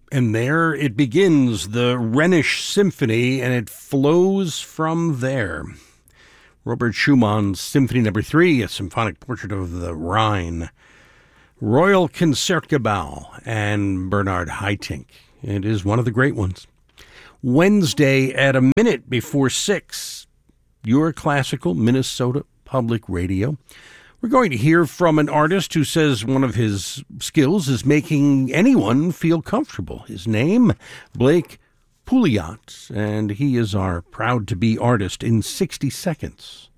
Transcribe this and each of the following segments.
And there it begins, the Rhenish Symphony, and it flows from there. Robert Schumann's Symphony No. 3, a symphonic portrait of the Rhine. Royal Concertgebouw and Bernard Haitink. It is one of the great ones. Wednesday at a minute before 6, Your Classical Minnesota Public Radio. We're going to hear from an artist who says one of his skills is making anyone feel comfortable. His name, Blake Pouliot, and he is our proud-to-be artist in 60 seconds.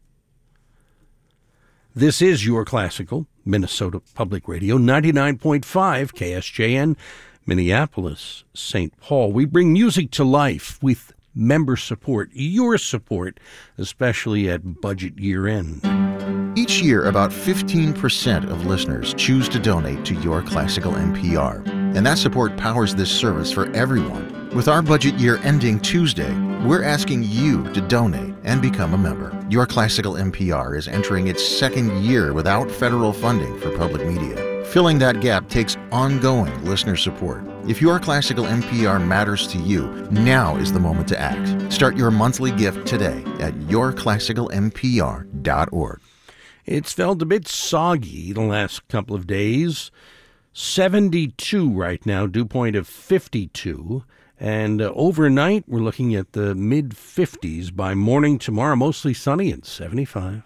This is Your Classical Minnesota Public Radio, 99.5 KSJN, Minneapolis, St. Paul. We bring music to life with member support, your support, especially at budget year end. Each year, about 15% of listeners choose to donate to Your Classical NPR, and that support powers this service for everyone. With our budget year ending Tuesday, we're asking you to donate and become a member. Your Classical NPR is entering its second year without federal funding for public media. Filling that gap takes ongoing listener support. If Your Classical NPR matters to you, now is the moment to act. Start your monthly gift today at yourclassicalnpr.org. It's felt a bit soggy the last couple of days. 72 right now, dew point of 52. And overnight, we're looking at the mid-50s. By morning tomorrow, mostly sunny and 75.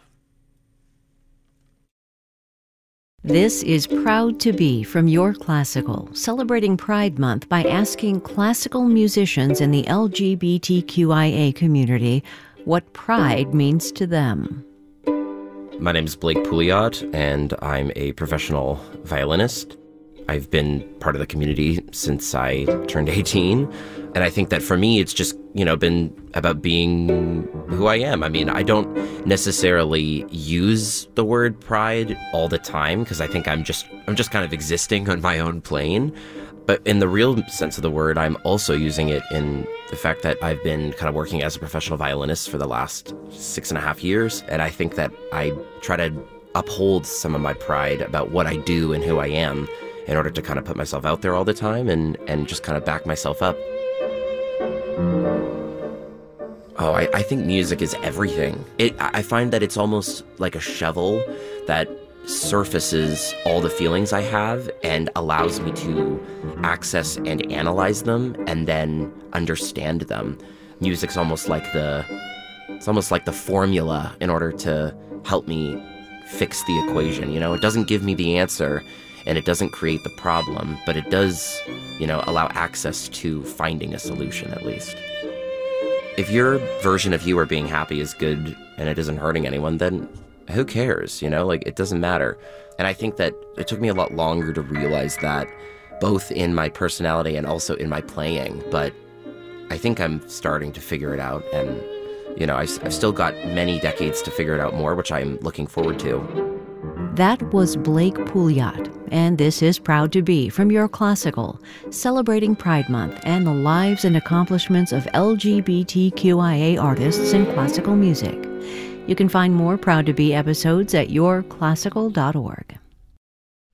This is Proud to Be from Your Classical, celebrating Pride Month by asking classical musicians in the LGBTQIA community what pride means to them. My name is Blake Pouliot, and I'm a professional violinist. I've been part of the community since I turned 18, and I think that for me, it's just, been about being who I am. I mean, I don't necessarily use the word pride all the time, because I think I'm just kind of existing on my own plane. But in the real sense of the word, I'm also using it in the fact that I've been kind of working as a professional violinist for the last 6.5 years. And I think that I try to uphold some of my pride about what I do and who I am in order to kind of put myself out there all the time and just kind of back myself up. Oh, I think music is everything. I find that it's almost like a shovel that surfaces all the feelings I have and allows me to access and analyze them and then understand them. Music's almost like the formula in order to help me fix the equation. It doesn't give me the answer and it doesn't create the problem, but it does, allow access to finding a solution at least. If your version of you or being happy is good and it isn't hurting anyone, then who cares, it doesn't matter. And I think that it took me a lot longer to realize that, both in my personality and also in my playing, but I think I'm starting to figure it out, and, I've still got many decades to figure it out more, which I'm looking forward to. That was Blake Pouliot, and this is Proud to Be from Your Classical, celebrating Pride Month and the lives and accomplishments of LGBTQIA artists in classical music. You can find more Proud to Be episodes at yourclassical.org.